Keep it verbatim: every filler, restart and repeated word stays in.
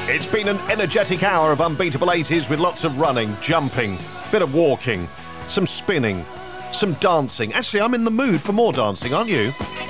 It's been an energetic hour of unbeatable eighties with lots of running, jumping, bit of walking, some spinning, some dancing. Actually, I'm in the mood for more dancing, aren't you?